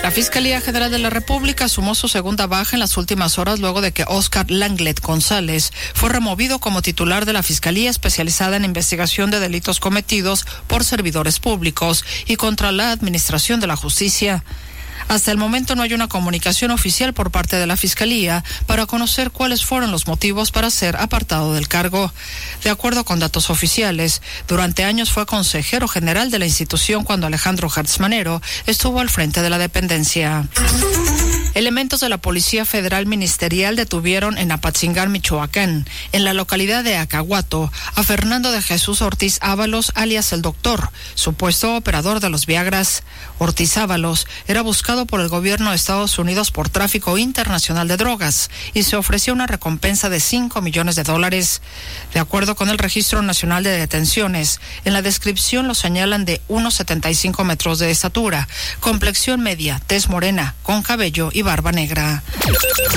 La Fiscalía General de la República sumó su segunda baja en las últimas horas luego de que Óscar Langlet González fue removido como titular de la Fiscalía especializada en investigación de delitos cometidos por servidores públicos y contra la Administración de la Justicia. Hasta el momento no hay una comunicación oficial por parte de la Fiscalía para conocer cuáles fueron los motivos para ser apartado del cargo. De acuerdo con datos oficiales, durante años fue consejero general de la institución cuando Alejandro Gertz Manero estuvo al frente de la dependencia. Elementos de la Policía Federal Ministerial detuvieron en Apatzingán, Michoacán, en la localidad de Acahuato, a Fernando de Jesús Ortiz Ábalos, alias el Doctor, supuesto operador de los Viagras. Ortiz Ábalos era buscado por el gobierno de Estados Unidos por tráfico internacional de drogas y se ofreció una recompensa de $5 millones. De acuerdo con el Registro Nacional de Detenciones, en la descripción lo señalan de 1,75 metros de estatura, complexión media, tez morena, con cabello y barba negra.